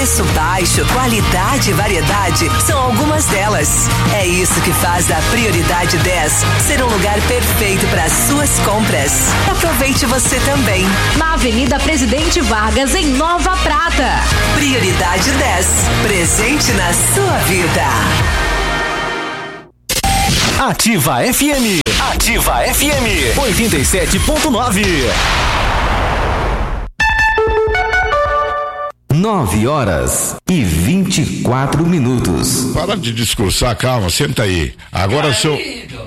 Preço baixo, qualidade e variedade são algumas delas. É isso que faz da Prioridade 10 ser um lugar perfeito para suas compras. Aproveite você também. Na Avenida Presidente Vargas, em Nova Prata. Prioridade 10. Presente na sua vida. Ativa FM. Ativa FM 87.9. 9h24. Para de discursar, calma, senta aí. Agora são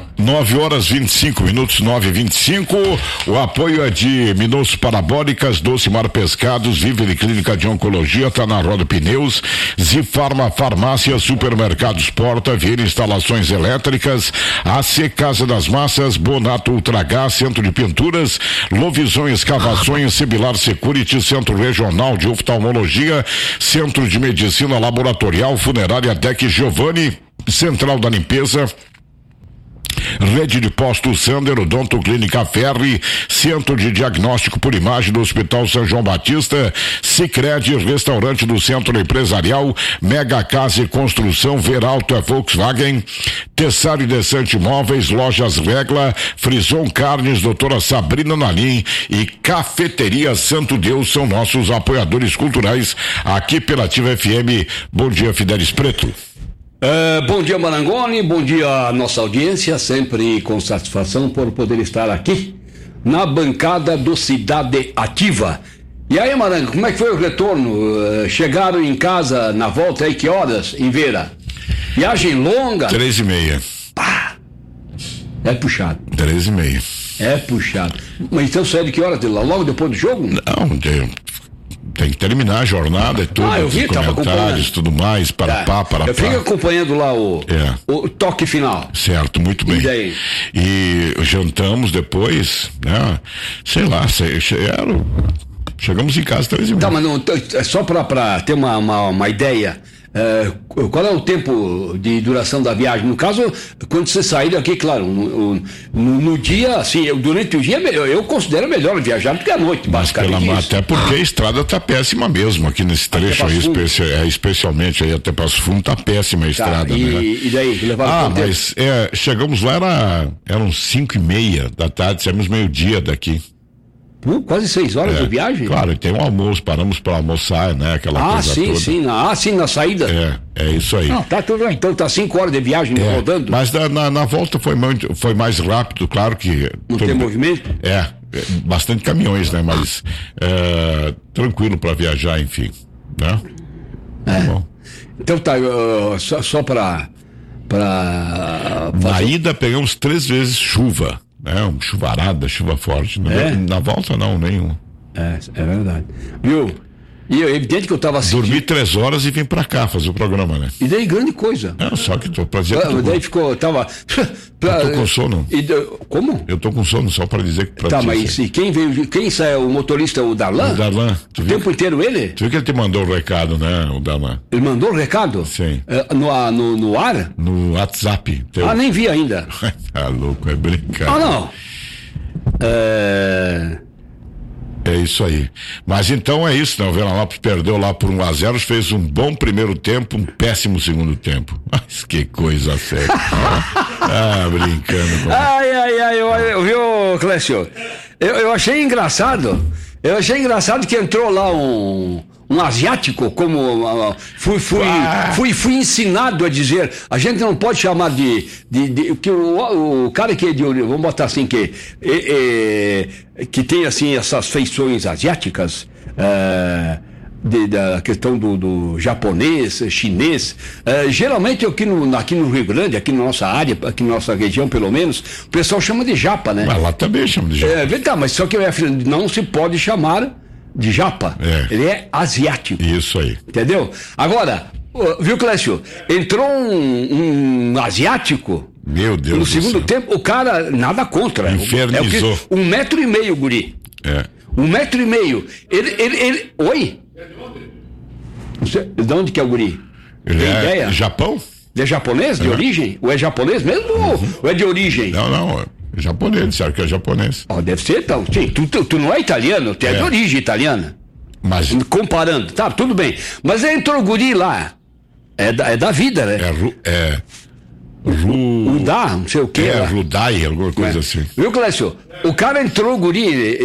9h25, 9h25. O apoio é de Minosso Parabólicas, Docimar Pescados, Viver Clínica de Oncologia, tá na Roda Pneus, Zifarma Farmácia, Supermercados Porta, Vieira Instalações Elétricas, AC Casa das Massas, Bonato Ultragás, Centro de Pinturas, Lovisão Escavações, Similar Security, Centro Regional de Oftalmologia, Centro de Medicina Laboratorial, Funerária Tec Giovanni, Central da Limpeza, Rede de Postos Sander, Odonto Clínica Ferri, Centro de Diagnóstico por Imagem do Hospital São João Batista, Sicredi, Restaurante do Centro Empresarial, Mega Casa e Construção, Veralto é Volkswagen, Tessari Descente Móveis, Lojas Regla, Frison Carnes, Doutora Sabrina Nalim e Cafeteria Santo Deus são nossos apoiadores culturais aqui pela Ativa FM. Bom dia, Fidelis Preto. Bom dia, Marangoni, bom dia à nossa audiência, sempre com satisfação por poder estar aqui na bancada do Cidade Ativa. E aí, Marango, como é que foi o retorno? Chegaram em casa na volta aí, que horas, em Vera? Viagem longa? 3h30. Pá! É puxado. 3h30. É puxado. Mas então saiu de que horas de lá? Logo depois do jogo? Não, tem que terminar a jornada e tudo, eu vi, tava comentários, tudo mais, para Eu fico acompanhando lá o toque final. Certo, muito bem. E daí? E jantamos depois, né? Sei lá, chegamos em casa 3h30. Tá, mas não, só para ter uma ideia, qual é o tempo de duração da viagem? No caso, quando você sair daqui, claro, no dia, assim, durante o dia, eu considero melhor viajar do que à noite, basicamente. Até porque a estrada tá péssima mesmo aqui nesse trecho aí, especialmente aí até Passo Fundo, tá péssima a estrada, né? E daí? Mas chegamos lá, eram 5h30 da tarde, saímos meio-dia daqui. Quase 6 horas de viagem? Claro, tem um almoço, paramos para almoçar, né? Aquela coisa toda. Sim, na saída. É isso aí. Não, tá tudo bem, então tá 5 horas de viagem rodando. Mas na volta foi mais rápido, claro que... Não tem movimento? Bastante caminhões, né? Mas tranquilo para viajar, enfim, né? Bom. Então tá, só para na ida pegamos 3 vezes chuva. Chuvarada, chuva forte. Na volta não, nenhum. É verdade. Viu? E é evidente que eu tava assistindo. Dormi 3 horas e vim pra cá fazer o programa, né? E daí, grande coisa. Só que tô pra dizer que daí ficou, tava... Eu tô com sono. Como? Eu tô com sono, só pra dizer que... Mas e quem saiu? O motorista, o Darlan? O Darlan. O tempo inteiro ele? Tu viu que ele te mandou o recado, né, o Darlan? Ele mandou o recado? Sim. No ar? No WhatsApp. Nem vi ainda. Tá louco, é brincadeira. Não. É isso aí. Mas então é isso, né? O Veranópolis perdeu lá por 1-0, fez um bom primeiro tempo, um péssimo segundo tempo. Mas que coisa séria. Brincando. Viu, Clécio? Eu achei engraçado. Que entrou lá um asiático, como fui ensinado a dizer, a gente não pode chamar de que o cara que é de, vamos botar assim, que tem assim essas feições asiáticas, da questão do japonês, chinês, geralmente aqui no Rio Grande, aqui na nossa área, aqui na nossa região pelo menos, o pessoal chama de japa, né? Mas lá também chama de japa. Mas só que não se pode chamar de japa, ele é asiático. Isso aí. Entendeu? Agora, viu, Clécio? Entrou um asiático. Meu Deus no do segundo céu. tempo, o cara nada contra. Infernizou. 1,5 metro, guri. 1,5 metro. Ele. Oi? De onde que é o guri? Ele tem ideia? Japão? Ele é japonês de origem? Ou é japonês mesmo ou é de origem? Não. Japonês, disseram que é japonês. Deve ser, então. Sim, tu não é italiano, tu é de origem italiana. Mas... Comparando, tá, tudo bem. Mas entrou o guri lá. É da vida, né? Rudá, não sei o que. Rudai, alguma coisa assim. Viu, Clécio? O cara entrou, o guri,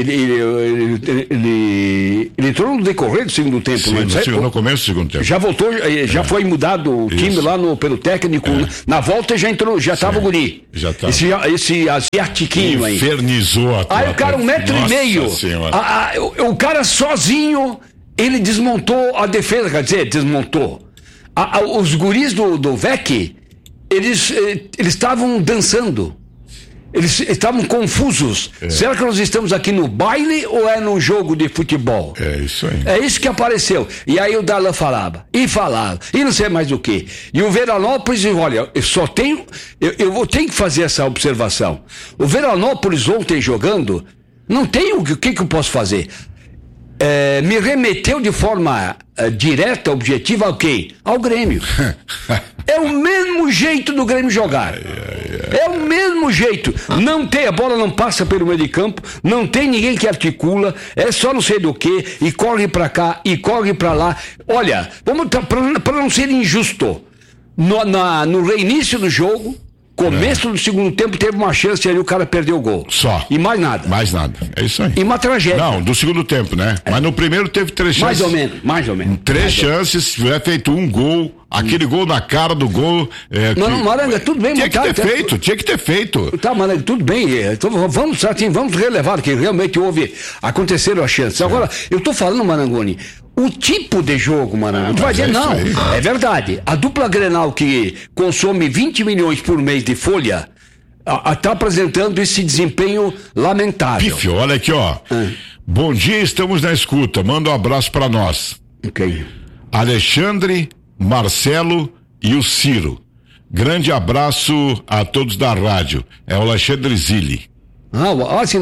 ele entrou no decorrer do segundo tempo. Sim, no começo do segundo tempo. Já voltou, já foi mudado o time lá pelo técnico. Na volta já entrou, já estava o guri. Já estava. Esse asiatiquinho aí. Infernizou a Aí o cara, 1,5 m. O cara sozinho, ele desmontou a defesa, quer dizer, desmontou. Os guris do VEC, eles estavam dançando. Eles estavam confusos. Será que nós estamos aqui no baile ou é num jogo de futebol? É isso aí. É isso que apareceu. E aí o Darlan falava, e não sei mais o que. E o Veranópolis, olha, eu vou ter que fazer essa observação. O Veranópolis ontem jogando, não tem o que eu posso fazer. Me remeteu de forma direta, objetiva, ao quê? Ao Grêmio. É o mesmo jeito do Grêmio jogar. É o mesmo jeito. Não tem, a bola não passa pelo meio de campo, não tem ninguém que articula, é só não sei do que, e corre pra cá, e corre pra lá. Olha, vamos pra não ser injusto, no reinício do jogo, começo do segundo tempo, teve uma chance e aí o cara perdeu o gol. Só. E mais nada. Mais nada. É isso aí. E uma tragédia. Não, do segundo tempo, né? Mas no primeiro teve 3 chances. Mais ou menos. 3 chances, se tiver feito um gol, aquele gol na cara do gol. Não, Maranga, tudo bem, tinha que ter feito. Tá, Maranga, tudo bem. Então, vamos relevar que realmente aconteceram as chances. Agora, eu tô falando, Marangoni, o tipo de jogo, Maranga, tu vai dizer, não, é verdade. A dupla Grenal que consome 20 milhões por mês de folha, tá apresentando esse desempenho lamentável. Pífio, olha aqui, ó. Bom dia, estamos na escuta. Manda um abraço pra nós. Ok. Alexandre, Marcelo e o Ciro. Grande abraço a todos da rádio. É o Alexandre Zilli. Assim,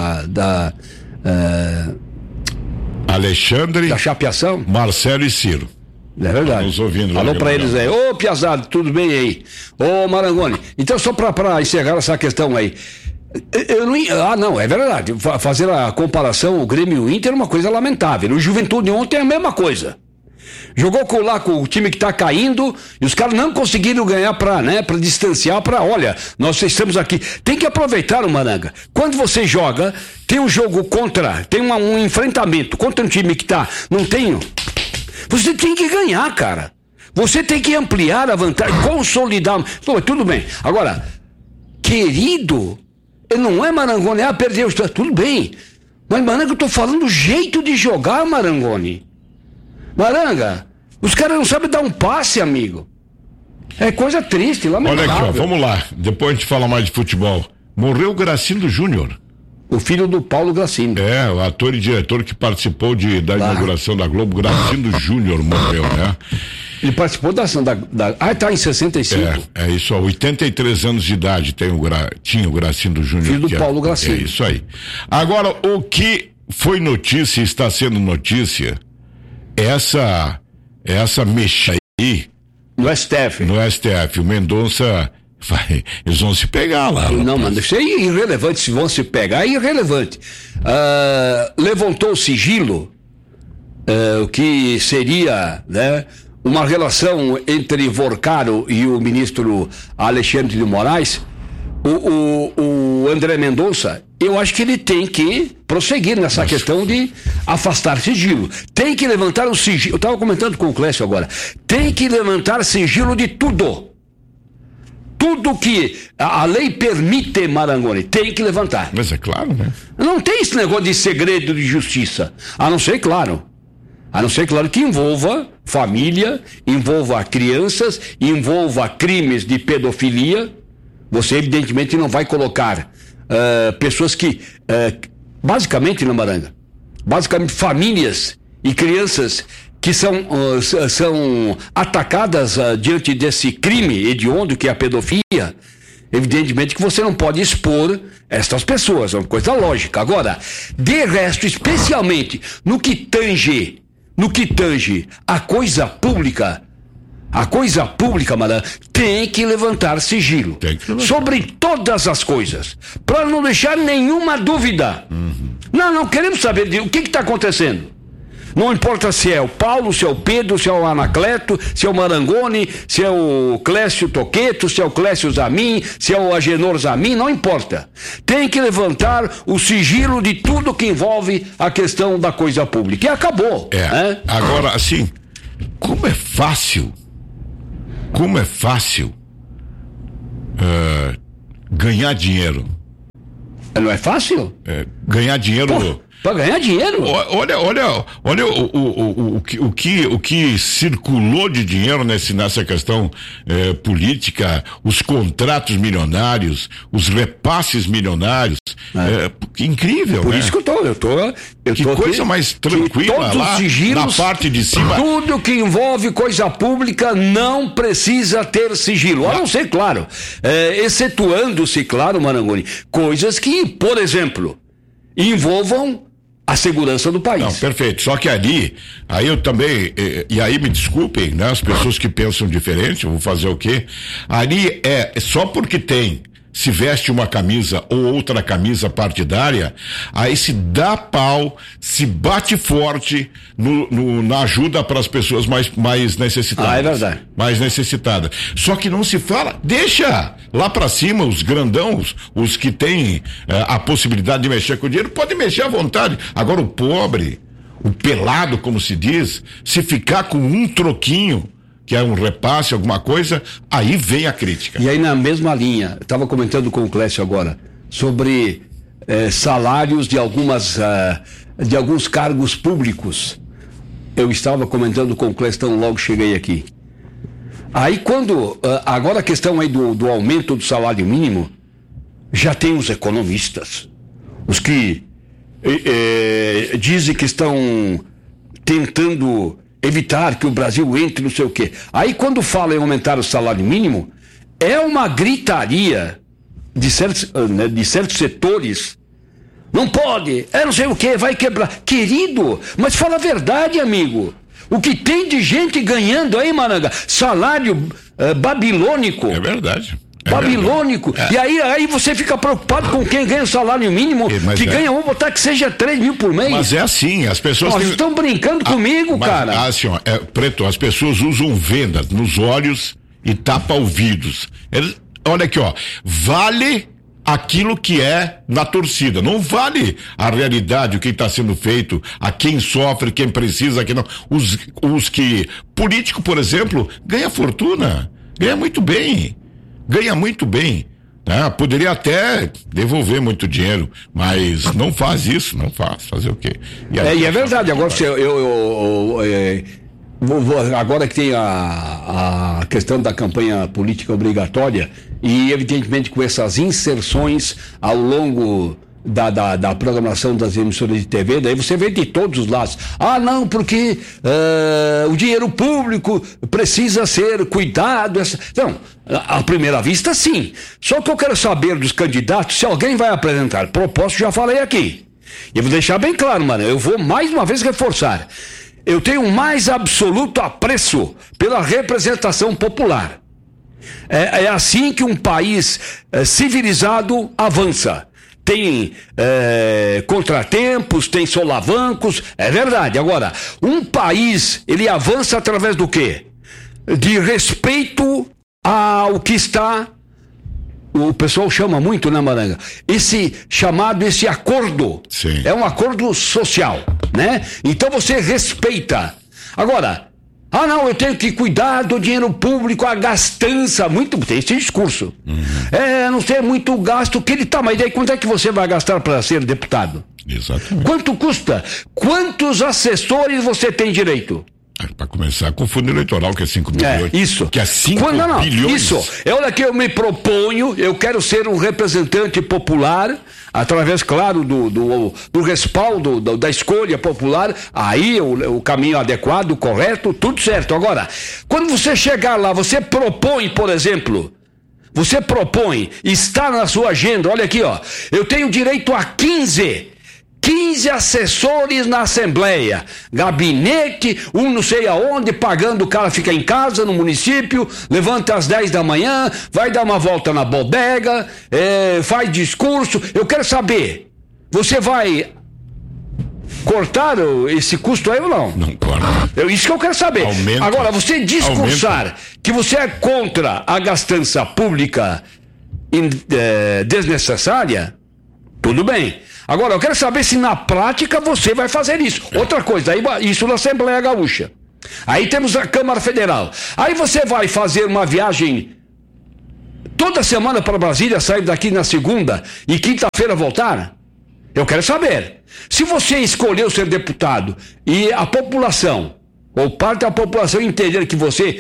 Alexandre, da chapeação, Marcelo e Ciro. É verdade. Nos ouvindo. Alô pra eles aí. Ô, Piazada, tudo bem aí? Ô, Marangoni. Então, só pra encerrar essa questão aí. Não, é verdade. Fazer a comparação, o Grêmio e o Inter é uma coisa lamentável. O Juventude ontem é a mesma coisa. Jogou com o time que tá caindo e os caras não conseguiram ganhar pra distanciar, olha, nós estamos aqui. Tem que aproveitar o Maranga. Quando você joga, tem um jogo tem um enfrentamento contra um time que não tem. Você tem que ganhar, cara. Você tem que ampliar a vantagem, consolidar. Tudo bem. Agora, querido, não é Marangoni, perdeu, tudo bem. Mas, Maranga, eu tô falando do jeito de jogar, Marangoni. Maranga, os caras não sabem dar um passe, amigo. É coisa triste, lamentável. Olha aqui, ó, vamos lá. Depois a gente fala mais de futebol. Morreu o Gracindo Júnior. O filho do Paulo Gracindo. O ator e diretor que participou da inauguração da Globo, Gracindo Júnior, morreu, né? Ele participou tá em 65. É isso, 83 anos de idade tinha o Gracindo Júnior. Filho do Paulo Gracindo. É isso aí. Agora, o que foi notícia e está sendo notícia, essa mexa aí no STF, o Mendonça eles vão se pegar lá. Não, mano, isso é irrelevante. Se vão se pegar, é irrelevante. Levantou o sigilo, o que seria, né, uma relação entre Vorcaro e o ministro Alexandre de Moraes. O André Mendonça, eu acho que ele tem que prosseguir nessa questão de afastar sigilo. Tem que levantar o sigilo. Eu estava comentando com o Clécio agora. Tem que levantar sigilo de tudo. Tudo que a lei permite, Marangoni, tem que levantar. Mas é claro, né? Não tem esse negócio de segredo de justiça. A não ser claro que envolva família, envolva crianças, envolva crimes de pedofilia. Você evidentemente não vai colocar pessoas que basicamente, na Maranga, famílias e crianças que são atacadas diante desse crime hediondo que é a pedofilia. Evidentemente que você não pode expor estas pessoas, é uma coisa lógica. Agora, de resto, especialmente no que tange a coisa pública, Maranga, tem que levantar sigilo sobre todas as coisas, para não deixar nenhuma dúvida. Não queremos saber o que está acontecendo. Não importa se é o Paulo, se é o Pedro, se é o Anacleto, se é o Marangoni, se é o Clécio Toqueto, se é o Clécio Zamin, se é o Agenor Zamin, não importa. Tem que levantar o sigilo de tudo que envolve a questão da coisa pública. E acabou. Né? Agora, assim, como é fácil ganhar dinheiro. Não é fácil? Ganhar dinheiro. Para ganhar dinheiro? Olha o que circulou de dinheiro nessa questão política, os contratos milionários, os repasses milionários. Incrível, Por né? isso que eu tô que coisa aqui, mais tranquila lá sigilos, na parte de cima. Tudo que envolve coisa pública não precisa ter sigilo. A não ser, claro, excetuando-se, claro, Marangoni, coisas que, por exemplo, envolvam a segurança do país. Não, perfeito. Só que aí eu também, e aí me desculpem, né? As pessoas que pensam diferente, eu vou fazer o quê? Ali só porque se veste uma camisa ou outra camisa partidária, aí se dá pau, se bate forte na ajuda para as pessoas mais necessitadas. É verdade. Mais necessitadas. Só que não se fala, deixa lá para cima os grandãos, os que têm a possibilidade de mexer com o dinheiro, podem mexer à vontade. Agora o pobre, o pelado, como se diz, se ficar com um troquinho, que é um repasse, alguma coisa, aí vem a crítica. E aí na mesma linha, eu estava comentando com o Clécio agora, sobre salários de alguns cargos públicos. Eu estava comentando com o Clécio, então logo cheguei aqui. Aí agora a questão aí do aumento do salário mínimo, já tem os economistas, os que dizem que estão tentando evitar que o Brasil entre não sei o quê. Aí quando fala em aumentar o salário mínimo, é uma gritaria de certos setores. Não pode, não sei o quê, vai quebrar. Querido, mas fala a verdade, amigo. O que tem de gente ganhando aí, Maranga, salário babilônico. É verdade. Babilônico. E aí você fica preocupado com quem ganha o salário mínimo, ganha, vamos botar que seja 3 mil por mês. Mas é assim, as pessoas estão brincando comigo, cara. Assim, Preto, as pessoas usam vendas nos olhos e tapam ouvidos. Olha aqui, vale aquilo que é na torcida, não vale a realidade, o que está sendo feito, a quem sofre, quem precisa, quem não. Os que, político, por exemplo, ganha fortuna, ganha muito bem. Né? Poderia até devolver muito dinheiro, mas não faz isso, fazer o quê? E é verdade, agora agora que tem a questão da campanha política obrigatória e evidentemente com essas inserções ao longo da programação das emissoras de TV, daí você vê de todos os lados. Não, porque o dinheiro público precisa ser cuidado. Então, à primeira vista, sim. Só que eu quero saber dos candidatos se alguém vai apresentar proposta, já falei aqui. E eu vou deixar bem claro, mano, eu vou mais uma vez reforçar. Eu tenho o mais absoluto apreço pela representação popular. É assim que um país civilizado avança. Tem contratempos, tem solavancos, é verdade. Agora, um país, ele avança através do quê? De respeito ao que está, o pessoal chama muito, né, Maranga? Esse acordo. Sim. É um acordo social, né? Então você respeita. Agora, não, eu tenho que cuidar do dinheiro público, a gastança, tem esse discurso. Não ser muito gasto, mas daí quanto é que você vai gastar para ser deputado? Exatamente. Quanto custa? Quantos assessores você tem direito? Para começar com o fundo eleitoral, que é 5 bilhões. Isso. Que é 5 bilhões. Isso. Olha que eu me proponho, eu quero ser um representante popular, através, claro, do respaldo, da escolha popular, aí o caminho adequado, correto, tudo certo. Agora, quando você chegar lá, você propõe, por exemplo, está na sua agenda, olha aqui, eu tenho direito a 15 assessores na Assembleia, gabinete, não sei aonde, pagando, o cara fica em casa, no município, levanta às 10 da manhã, vai dar uma volta na bodega, faz discurso. Eu quero saber, você vai cortaram esse custo aí ou não? Não corta. Isso que eu quero saber. Aumenta. Agora, você discursar que você é contra a gastança pública desnecessária, tudo bem. Agora, eu quero saber se na prática você vai fazer isso. Outra coisa, isso na Assembleia Gaúcha. Aí temos a Câmara Federal. Aí você vai fazer uma viagem toda semana para Brasília, sair daqui na segunda e quinta-feira voltar? Eu quero saber. Se você escolheu ser deputado e a população, ou parte da população entender que você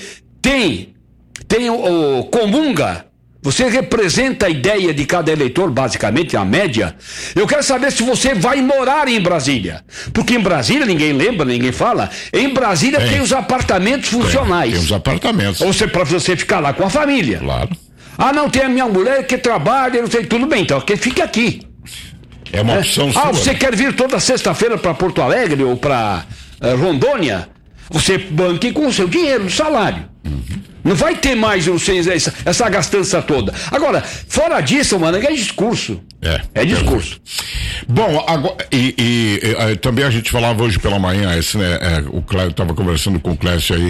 comunga, você representa a ideia de cada eleitor, basicamente, a média, eu quero saber se você vai morar em Brasília. Porque em Brasília, ninguém lembra, ninguém fala, em Brasília tem os apartamentos funcionais. Tem os apartamentos. Ou seja, para você ficar lá com a família. Claro. Não, tem a minha mulher que trabalha, não sei, tudo bem, então que fica aqui. É uma opção sua. Você quer vir toda sexta-feira para Porto Alegre ou para Rondônia? Você banque com o seu dinheiro, o salário. Não vai ter mais essa gastança toda. Agora, fora disso, mano, é discurso. É discurso. Bom, agora, também a gente falava hoje pela manhã, o Clécio estava conversando com o Clécio aí,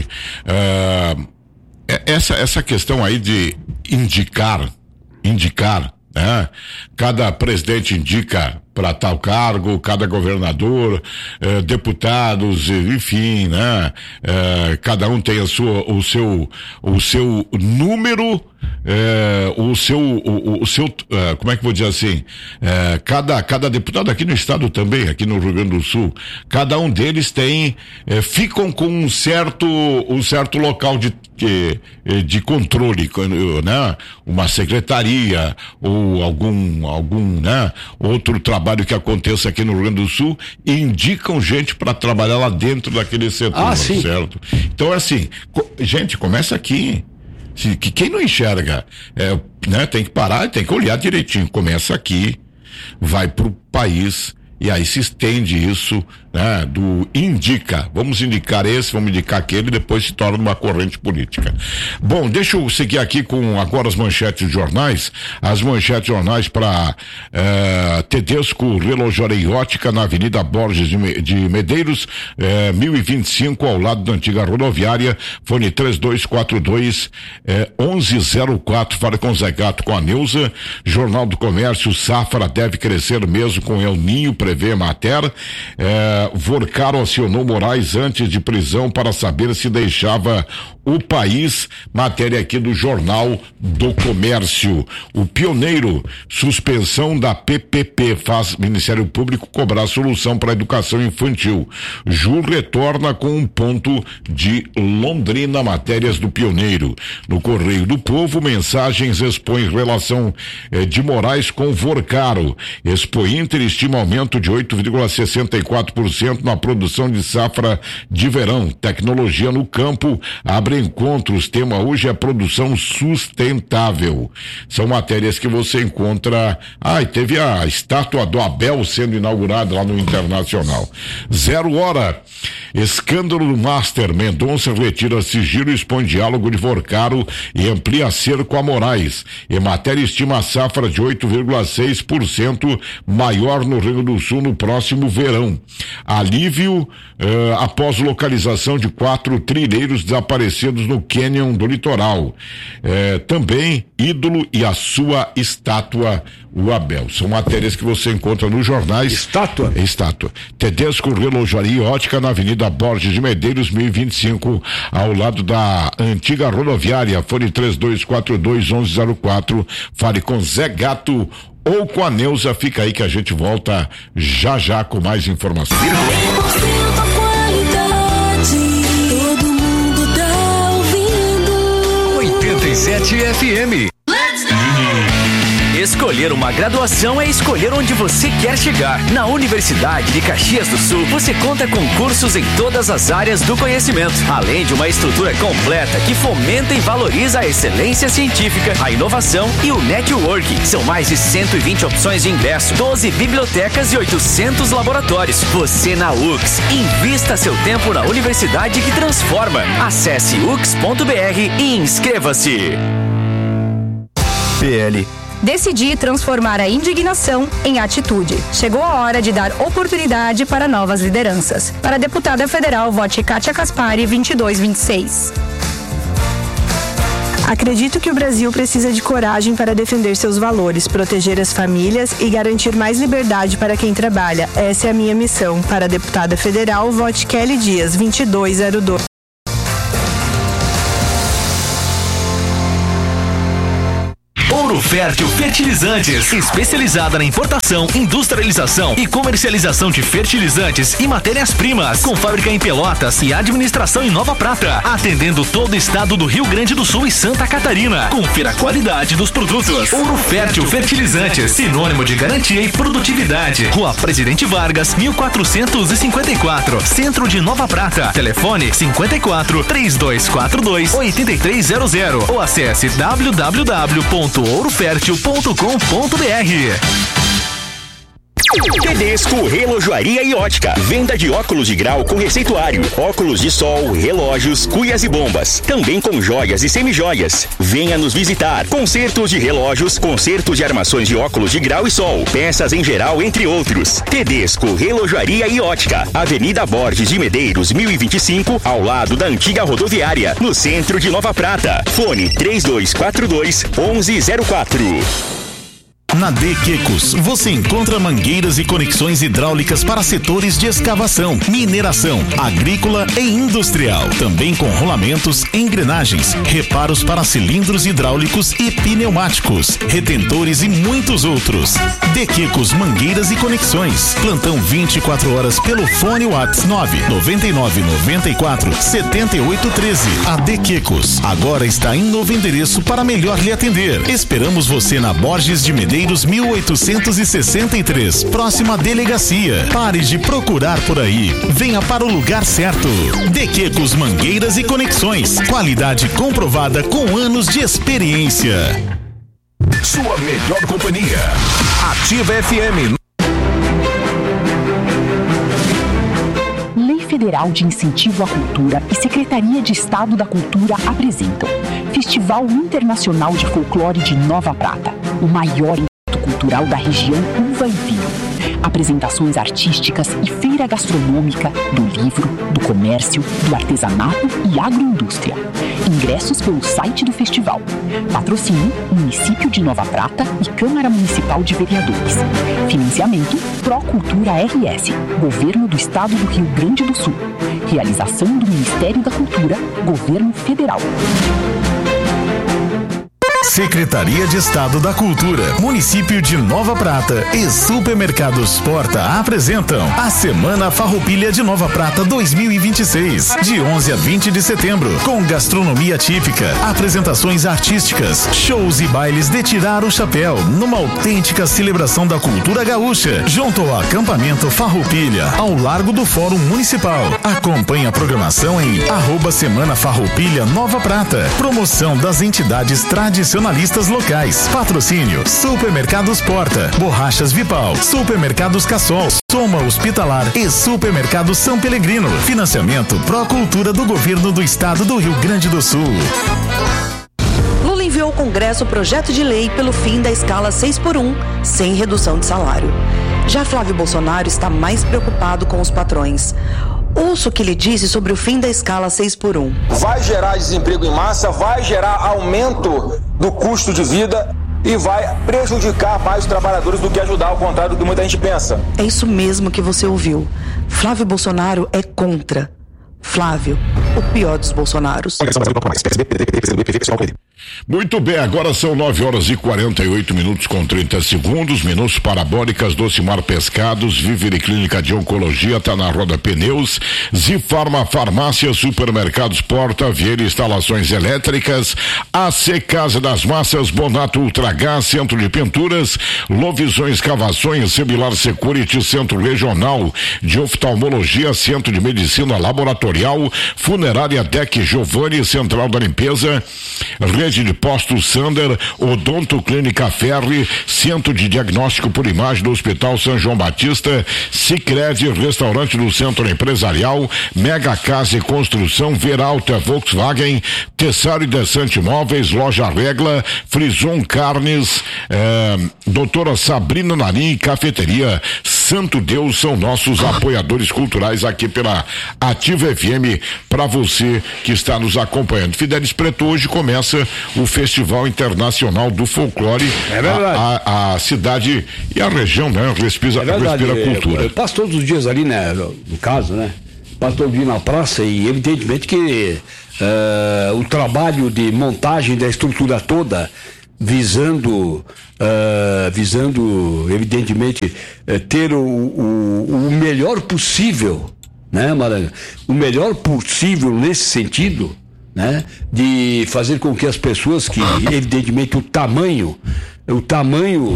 essa questão aí de indicar, né? Cada presidente indica para tal cargo, cada governador, deputados, enfim, né? Cada um tem o seu número, como é que eu vou dizer assim? Cada deputado aqui no estado também, aqui no Rio Grande do Sul, cada um deles ficam com um certo local de controle, né? Uma secretaria ou algum, né? Outro trabalho que aconteça aqui no Rio Grande do Sul, e indicam gente para trabalhar lá dentro daquele setor, certo? Então é assim, gente, começa aqui. Que quem não enxerga, né? Tem que parar, tem que olhar direitinho. Começa aqui, vai pro país, e aí se estende isso, né? Vamos indicar esse, vamos indicar aquele, e depois se torna uma corrente política. Bom, deixa eu seguir aqui com agora as manchetes de jornais. As manchetes de jornais para Tedesco Relojoaria e Ótica na Avenida Borges de Medeiros, 1025, ao lado da antiga rodoviária. Fone 3242-1104. Fala com o Zé Gato, com a Neuza. Jornal do Comércio: safra deve crescer mesmo com El Ninho, prevê Mater. Vorcaro acionou Moraes antes de prisão para saber se deixava o país. Matéria aqui do Jornal do Comércio. O Pioneiro: suspensão da PPP faz Ministério Público cobrar solução para a educação infantil. Ju retorna com um ponto de Londrina. Matérias do Pioneiro. No Correio do Povo: mensagens expõe relação de Moraes com Vorcaro. Expo Inter estima aumento de 8,64% na produção de safra de verão. Tecnologia no campo abre encontros. Tema hoje é produção sustentável. São matérias que você encontra. E teve a estátua do Abel sendo inaugurada lá no Internacional. 0 hora. Escândalo do Master. Mendonça retira sigilo, expõe diálogo de Vorcaro e amplia cerco a Moraes. E matéria estima a safra de 8,6% maior no Rio Grande do Sul no próximo verão. Alívio após localização de 4 trilheiros desaparecidos no Canyon do litoral. Também ídolo e a sua estátua, o Abel. São matérias que você encontra nos jornais. Estátua? Tedesco Relojoaria e Ótica na Avenida Borges de Medeiros, 1025, ao lado da antiga rodoviária. Fone 3242-1104. Fale com Zé Gato ou com a Neuza. Fica aí que a gente volta já com mais informações. Todo mundo tá ouvindo 87 FM. Escolher uma graduação é escolher onde você quer chegar. Na Universidade de Caxias do Sul, você conta com cursos em todas as áreas do conhecimento, além de uma estrutura completa que fomenta e valoriza a excelência científica, a inovação e o networking. São mais de 120 opções de ingresso, 12 bibliotecas e 800 laboratórios. Você na UX. Invista seu tempo na universidade que transforma. Acesse ux.br e inscreva-se. PL Decidi transformar a indignação em atitude. Chegou a hora de dar oportunidade para novas lideranças. Para a deputada federal, vote Kátia Caspari 2226. Acredito que o Brasil precisa de coragem para defender seus valores, proteger as famílias e garantir mais liberdade para quem trabalha. Essa é a minha missão. Para a deputada federal, vote Kelly Dias 2202. Ouro Fértil Fertilizantes, especializada na importação, industrialização e comercialização de fertilizantes e matérias-primas, com fábrica em Pelotas e administração em Nova Prata, atendendo todo o estado do Rio Grande do Sul e Santa Catarina. Confira a qualidade dos produtos. Ouro Fértil Fertilizantes, sinônimo de garantia e produtividade. Rua Presidente Vargas, 1454, Centro de Nova Prata. Telefone 54 3242 8300 ou acesse www.ourofertil.com.br. Tedesco Relojoaria e Ótica. Venda de óculos de grau com receituário, óculos de sol, relógios, cuias e bombas. Também com joias e semijoias. Venha nos visitar. Consertos de relógios, consertos de armações de óculos de grau e sol, peças em geral, entre outros. Tedesco Relojoaria e Ótica. Avenida Borges de Medeiros, 1025, ao lado da antiga rodoviária, no centro de Nova Prata. Fone 3242-1104. Na De Quecos, você encontra mangueiras e conexões hidráulicas para setores de escavação, mineração, agrícola e industrial. Também com rolamentos, engrenagens, reparos para cilindros hidráulicos e pneumáticos, retentores e muitos outros. De Quecos Mangueiras e Conexões. Plantão 24 horas pelo fone WhatsApp 999947813. A De Quecos agora está em novo endereço para melhor lhe atender. Esperamos você na Borges de Medeiros 1863, próxima à delegacia. Pare de procurar por aí. Venha para o lugar certo. De Quecos Mangueiras e Conexões. Qualidade comprovada com anos de experiência. Sua melhor companhia. Ativa FM. Lei Federal de Incentivo à Cultura e Secretaria de Estado da Cultura apresentam Festival Internacional de Folclore de Nova Prata, o maior evento cultural da região Uva e Vinho. Apresentações artísticas e feira gastronômica do livro, do comércio, do artesanato e agroindústria. Ingressos pelo site do festival. Patrocínio Município de Nova Prata e Câmara Municipal de Vereadores. Financiamento Procultura RS, Governo do Estado do Rio Grande do Sul. Realização do Ministério da Cultura, Governo Federal. Secretaria de Estado da Cultura, Município de Nova Prata e Supermercados Porta apresentam a Semana Farroupilha de Nova Prata 2026, de 11 a 20 de setembro, com gastronomia típica, apresentações artísticas, shows e bailes de tirar o chapéu, numa autêntica celebração da cultura gaúcha, junto ao acampamento Farroupilha, ao largo do Fórum Municipal. Acompanhe a programação em @Semana Farroupilha Nova Prata. Promoção das entidades tradicionais locais. Patrocínio Supermercados Porta, Borrachas Vipal, Supermercados Cassol, Soma Hospitalar e Supermercado São Pelegrino. Financiamento Procultura do Governo do Estado do Rio Grande do Sul. Lula enviou ao Congresso o projeto de lei pelo fim da escala 6x1, sem redução de salário. Já Flávio Bolsonaro está mais preocupado com os patrões. Ouça o que ele disse sobre o fim da escala 6x1. Vai gerar desemprego em massa, vai gerar aumento do custo de vida e vai prejudicar mais os trabalhadores do que ajudar, ao contrário do que muita gente pensa. É isso mesmo que você ouviu. Flávio Bolsonaro é contra. Flávio, o pior dos Bolsonaros. Muito bem, agora são 9h48 com 30 segundos. Minutos Parabólicas, Docimar Pescados, Vivere Clínica de Oncologia, tá na Roda Pneus, Zifarma Farmácia, Supermercados Porta, Vieira Instalações Elétricas, AC Casa das Massas, Bonato Ultragás, Centro de Pinturas, Lovisões Cavações, Semilar Security, Centro Regional de Oftalmologia, Centro de Medicina Laboratorial, Funerária Deck Giovanni, Central da Limpeza, Rede de Postos Sander, Odonto Clínica Ferri, Centro de Diagnóstico por Imagem do Hospital São João Batista, Sicredi, Restaurante do Centro Empresarial, Mega Casa e Construção, Veralta Volkswagen, Tessaro e Descente Imóveis, Loja Regla, Frison Carnes, doutora Sabrina Narim, Cafeteria Santo Deus, são nossos apoiadores culturais aqui pela Ativa FM, para você que está nos acompanhando. Fidelis Preto, hoje começa o Festival Internacional do Folclore. É verdade. A cidade e a região, né? Respira a cultura. Eu passo todos os dias ali, né? No caso, né? Passo todo dia na praça e evidentemente que o trabalho de montagem da estrutura toda, visando evidentemente ter o melhor possível, né, Maranga? O melhor possível nesse sentido, né? De fazer com que as pessoas que, evidentemente, o tamanho